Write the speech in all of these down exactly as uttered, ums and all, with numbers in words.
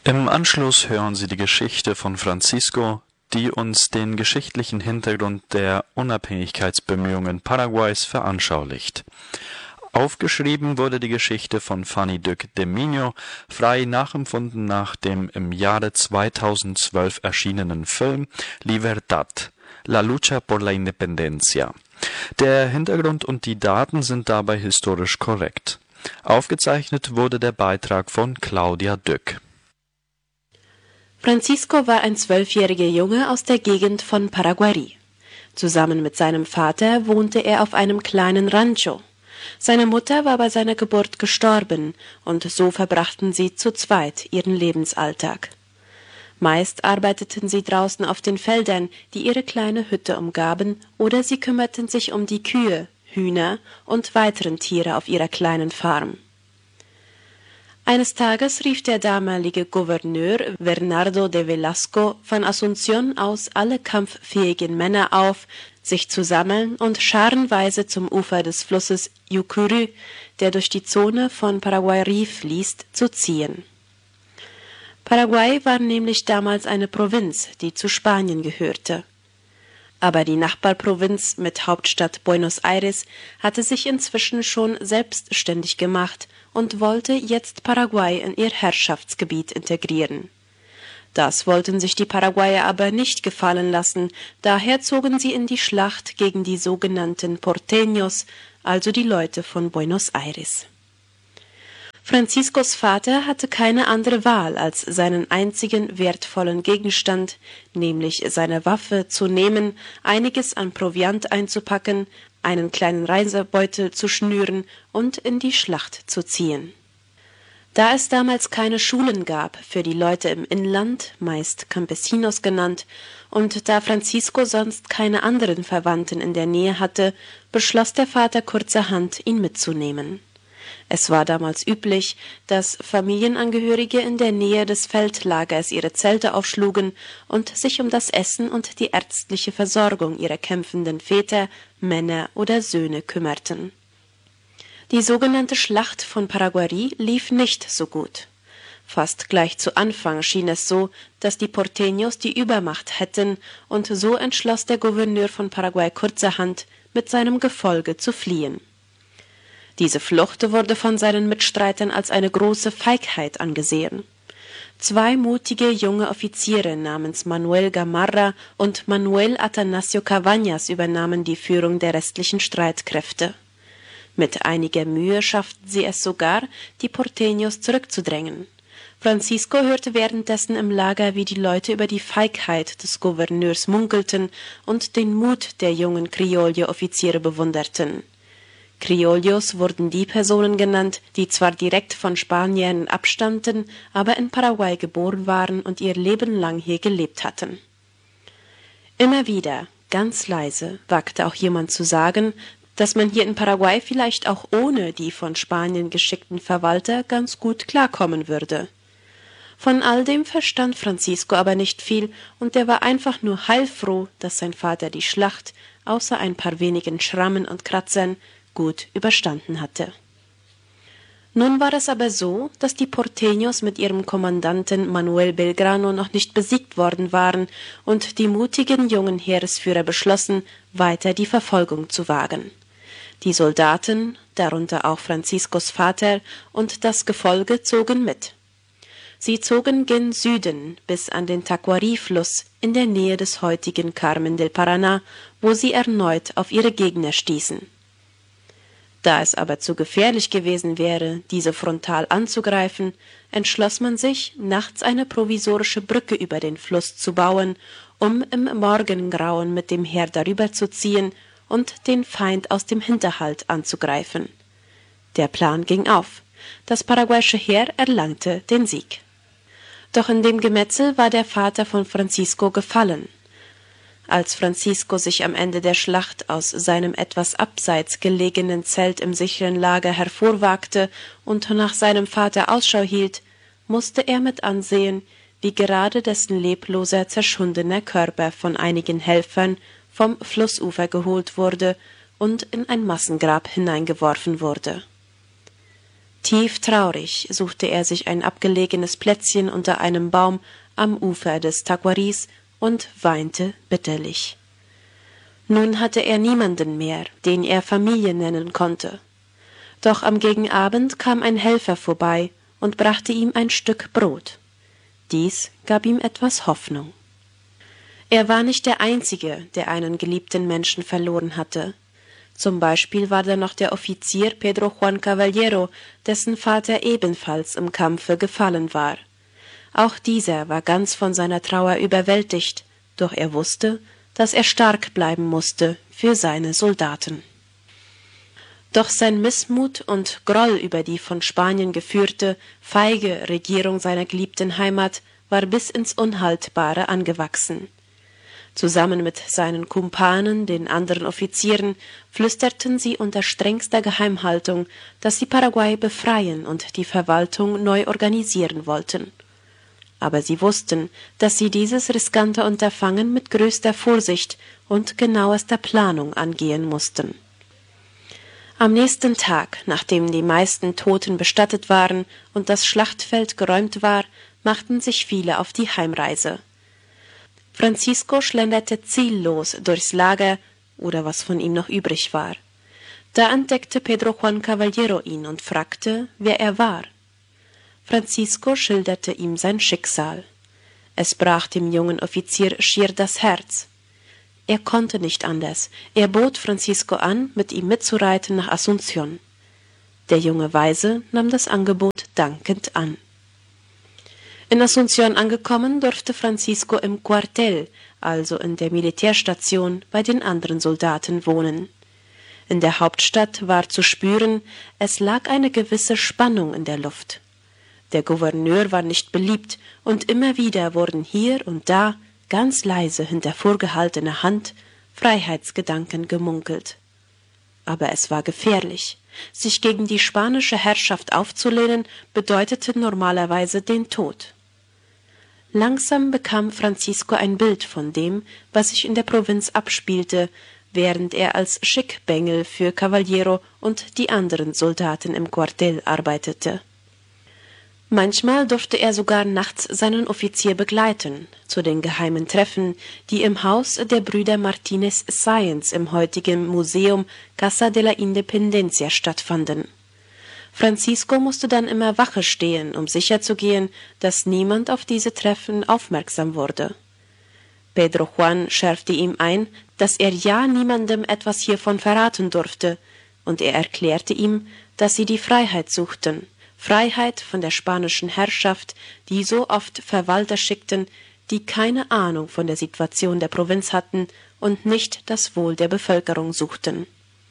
Im Anschluss hören Sie die Geschichte von Francisco, die uns den geschichtlichen Hintergrund der Unabhängigkeitsbemühungen Paraguays veranschaulicht. Aufgeschrieben wurde die Geschichte von Fanny Duc de Miño, frei nachempfunden nach dem im Jahre zweitausendzwölf erschienenen Film Libertad, La lucha por la independencia. Der Hintergrund und die Daten sind dabei historisch korrekt. Aufgezeichnet wurde der Beitrag von Claudia Dück. Francisco war ein zwölfjähriger Junge aus der Gegend von Paraguarí. Zusammen mit seinem Vater wohnte er auf einem kleinen Rancho. Seine Mutter war bei seiner Geburt gestorben, und so verbrachten sie zu zweit ihren Lebensalltag. Meist arbeiteten sie draußen auf den Feldern, die ihre kleine Hütte umgaben, oder sie kümmerten sich um die Kühe, Hühner und weiteren Tiere auf ihrer kleinen Farm. Eines Tages rief der damalige Gouverneur Bernardo de Velasco von Asunción aus alle kampffähigen Männer auf, sich zu sammeln und scharenweise zum Ufer des Flusses Yucurú, der durch die Zone von Paraguarí fließt, zu ziehen. Paraguay war nämlich damals eine Provinz, die zu Spanien gehörte. Aber die Nachbarprovinz mit Hauptstadt Buenos Aires hatte sich inzwischen schon selbstständig gemacht und wollte jetzt Paraguay in ihr Herrschaftsgebiet integrieren. Das wollten sich die Paraguayer aber nicht gefallen lassen, daher zogen sie in die Schlacht gegen die sogenannten Porteños, also die Leute von Buenos Aires. Franciscos Vater hatte keine andere Wahl, als seinen einzigen wertvollen Gegenstand, nämlich seine Waffe, zu nehmen, einiges an Proviant einzupacken, einen kleinen Reisebeutel zu schnüren und in die Schlacht zu ziehen. Da es damals keine Schulen gab für die Leute im Inland, meist Campesinos genannt, und da Francisco sonst keine anderen Verwandten in der Nähe hatte, beschloss der Vater kurzerhand, ihn mitzunehmen. Es war damals üblich, dass Familienangehörige in der Nähe des Feldlagers ihre Zelte aufschlugen und sich um das Essen und die ärztliche Versorgung ihrer kämpfenden Väter, Männer oder Söhne kümmerten. Die sogenannte Schlacht von Paraguarí lief nicht so gut. Fast gleich zu Anfang schien es so, dass die Porteños die Übermacht hätten, und so entschloss der Gouverneur von Paraguay kurzerhand, mit seinem Gefolge zu fliehen. Diese Flucht wurde von seinen Mitstreitern als eine große Feigheit angesehen. Zwei mutige junge Offiziere namens Manuel Gamarra und Manuel Atanasio Cabañas übernahmen die Führung der restlichen Streitkräfte. Mit einiger Mühe schafften sie es sogar, die Porteños zurückzudrängen. Francisco hörte währenddessen im Lager, wie die Leute über die Feigheit des Gouverneurs munkelten und den Mut der jungen Criollo-Offiziere bewunderten. Criollos wurden die Personen genannt, die zwar direkt von Spaniern abstammten, aber in Paraguay geboren waren und ihr Leben lang hier gelebt hatten. Immer wieder, ganz leise, wagte auch jemand zu sagen, dass man hier in Paraguay vielleicht auch ohne die von Spanien geschickten Verwalter ganz gut klarkommen würde. Von all dem verstand Francisco aber nicht viel, und er war einfach nur heilfroh, dass sein Vater die Schlacht, außer ein paar wenigen Schrammen und Kratzern, gut überstanden hatte. Nun war es aber so, dass die Porteños mit ihrem Kommandanten Manuel Belgrano noch nicht besiegt worden waren, und die mutigen jungen Heeresführer beschlossen, weiter die Verfolgung zu wagen. Die Soldaten, darunter auch Franciscos Vater, und das Gefolge zogen mit. Sie zogen gen Süden bis an den Taquari-Fluss in der Nähe des heutigen Carmen del Paraná, wo sie erneut auf ihre Gegner stießen. Da es aber zu gefährlich gewesen wäre, diese frontal anzugreifen, entschloss man sich, nachts eine provisorische Brücke über den Fluss zu bauen, um im Morgengrauen mit dem Heer darüber zu ziehen und den Feind aus dem Hinterhalt anzugreifen. Der Plan ging auf. Das paraguayische Heer erlangte den Sieg. Doch in dem Gemetzel war der Vater von Francisco gefallen. Als Francisco sich am Ende der Schlacht aus seinem etwas abseits gelegenen Zelt im sicheren Lager hervorwagte und nach seinem Vater Ausschau hielt, musste er mit ansehen, wie gerade dessen lebloser, zerschundener Körper von einigen Helfern vom Flussufer geholt wurde und in ein Massengrab hineingeworfen wurde. Tief traurig suchte er sich ein abgelegenes Plätzchen unter einem Baum am Ufer des Taquaris und weinte bitterlich. Nun hatte er niemanden mehr, den er Familie nennen konnte. Doch am Gegenabend kam ein Helfer vorbei und brachte ihm ein Stück Brot. Dies gab ihm etwas Hoffnung. Er war nicht der Einzige, der einen geliebten Menschen verloren hatte. Zum Beispiel war da noch der Offizier Pedro Juan Caballero, dessen Vater ebenfalls im Kampfe gefallen war. Auch dieser war ganz von seiner Trauer überwältigt, doch er wusste, dass er stark bleiben musste für seine Soldaten. Doch sein Missmut und Groll über die von Spanien geführte, feige Regierung seiner geliebten Heimat war bis ins Unhaltbare angewachsen. Zusammen mit seinen Kumpanen, den anderen Offizieren, flüsterten sie unter strengster Geheimhaltung, dass sie Paraguay befreien und die Verwaltung neu organisieren wollten. Aber sie wussten, dass sie dieses riskante Unterfangen mit größter Vorsicht und genauester Planung angehen mussten. Am nächsten Tag, nachdem die meisten Toten bestattet waren und das Schlachtfeld geräumt war, machten sich viele auf die Heimreise. Francisco schlenderte ziellos durchs Lager, oder was von ihm noch übrig war. Da entdeckte Pedro Juan Caballero ihn und fragte, wer er war. Francisco schilderte ihm sein Schicksal. Es brach dem jungen Offizier schier das Herz. Er konnte nicht anders. Er bot Francisco an, mit ihm mitzureiten nach Asunción. Der junge Weise nahm das Angebot dankend an. In Asunción angekommen, durfte Francisco im Cuartel, also in der Militärstation, bei den anderen Soldaten wohnen. In der Hauptstadt war zu spüren, es lag eine gewisse Spannung in der Luft. Der Gouverneur war nicht beliebt, und immer wieder wurden hier und da, ganz leise hinter vorgehaltener Hand, Freiheitsgedanken gemunkelt. Aber es war gefährlich. Sich gegen die spanische Herrschaft aufzulehnen, bedeutete normalerweise den Tod. Langsam bekam Francisco ein Bild von dem, was sich in der Provinz abspielte, während er als Schickbengel für Caballero und die anderen Soldaten im Cuartel arbeitete. Manchmal durfte er sogar nachts seinen Offizier begleiten, zu den geheimen Treffen, die im Haus der Brüder Martinez Sáenz im heutigen Museum Casa de la Independencia stattfanden. Francisco musste dann immer Wache stehen, um sicherzugehen, dass niemand auf diese Treffen aufmerksam wurde. Pedro Juan schärfte ihm ein, dass er ja niemandem etwas hiervon verraten durfte, und er erklärte ihm, dass sie die Freiheit suchten, Freiheit von der spanischen Herrschaft, die so oft Verwalter schickten, die keine Ahnung von der Situation der Provinz hatten und nicht das Wohl der Bevölkerung suchten.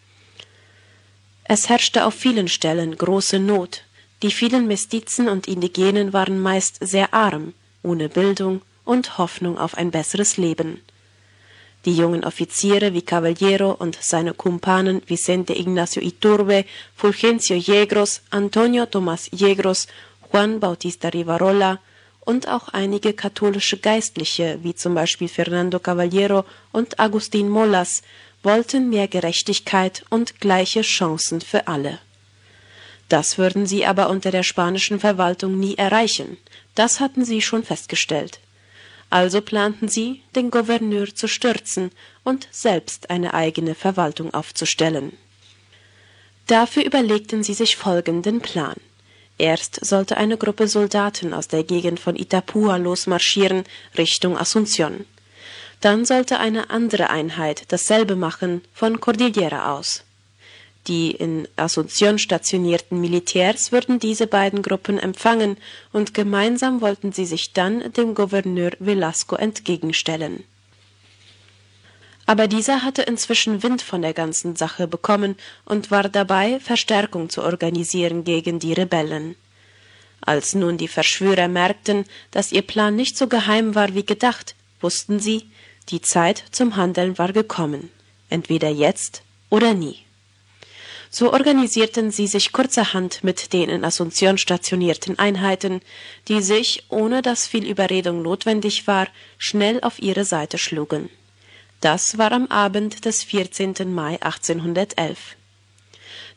Es herrschte auf vielen Stellen große Not. Die vielen Mestizen und Indigenen waren meist sehr arm, ohne Bildung und Hoffnung auf ein besseres Leben. Die jungen Offiziere wie Caballero und seine Kumpanen Vicente Ignacio Iturbe, Fulgencio Yegros, Antonio Tomás Yegros, Juan Bautista Rivarola und auch einige katholische Geistliche, wie zum Beispiel Fernando Caballero und Agustín Molas, wollten mehr Gerechtigkeit und gleiche Chancen für alle. Das würden sie aber unter der spanischen Verwaltung nie erreichen, das hatten sie schon festgestellt. Also planten sie, den Gouverneur zu stürzen und selbst eine eigene Verwaltung aufzustellen. Dafür überlegten sie sich folgenden Plan. Erst sollte eine Gruppe Soldaten aus der Gegend von Itapúa losmarschieren Richtung Asunción. Dann sollte eine andere Einheit dasselbe machen von Cordillera aus. Die in Asunción stationierten Militärs würden diese beiden Gruppen empfangen und gemeinsam wollten sie sich dann dem Gouverneur Velasco entgegenstellen. Aber dieser hatte inzwischen Wind von der ganzen Sache bekommen und war dabei, Verstärkung zu organisieren gegen die Rebellen. Als nun die Verschwörer merkten, dass ihr Plan nicht so geheim war wie gedacht, wussten sie, die Zeit zum Handeln war gekommen, entweder jetzt oder nie. So organisierten sie sich kurzerhand mit den in Asunción stationierten Einheiten, die sich, ohne dass viel Überredung notwendig war, schnell auf ihre Seite schlugen. Das war am Abend des vierzehnten Mai achtzehnhundertelf.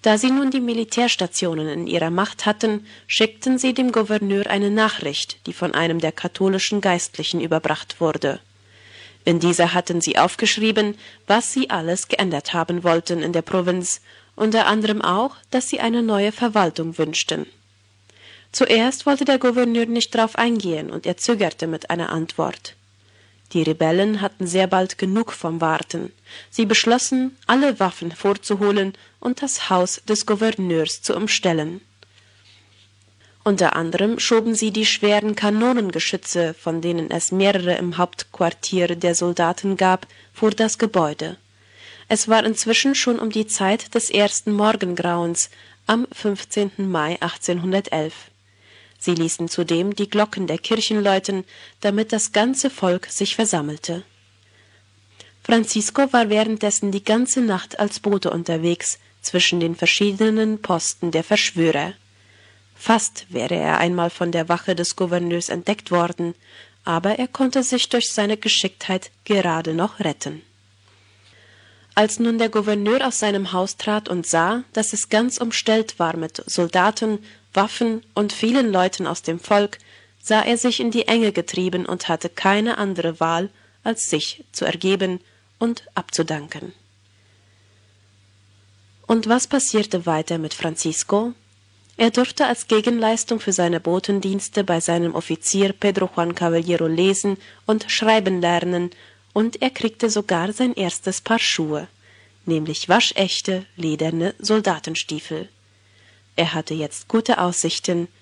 Da sie nun die Militärstationen in ihrer Macht hatten, schickten sie dem Gouverneur eine Nachricht, die von einem der katholischen Geistlichen überbracht wurde. In dieser hatten sie aufgeschrieben, was sie alles geändert haben wollten in der Provinz, unter anderem auch, dass sie eine neue Verwaltung wünschten. Zuerst wollte der Gouverneur nicht darauf eingehen und er zögerte mit einer Antwort. Die Rebellen hatten sehr bald genug vom Warten. Sie beschlossen, alle Waffen vorzuholen und das Haus des Gouverneurs zu umstellen. Unter anderem schoben sie die schweren Kanonengeschütze, von denen es mehrere im Hauptquartier der Soldaten gab, vor das Gebäude. Es war inzwischen schon um die Zeit des ersten Morgengrauens am fünfzehnten Mai achtzehnhundertelf. Sie ließen zudem die Glocken der Kirchen läuten, damit das ganze Volk sich versammelte. Francisco war währenddessen die ganze Nacht als Bote unterwegs zwischen den verschiedenen Posten der Verschwörer. Fast wäre er einmal von der Wache des Gouverneurs entdeckt worden, aber er konnte sich durch seine Geschicktheit gerade noch retten. Als nun der Gouverneur aus seinem Haus trat und sah, dass es ganz umstellt war mit Soldaten, Waffen und vielen Leuten aus dem Volk, sah er sich in die Enge getrieben und hatte keine andere Wahl, als sich zu ergeben und abzudanken. Und was passierte weiter mit Francisco? Er durfte als Gegenleistung für seine Botendienste bei seinem Offizier Pedro Juan Caballero lesen und schreiben lernen, und er kriegte sogar sein erstes Paar Schuhe, nämlich waschechte, lederne Soldatenstiefel. Er hatte jetzt gute Aussichten,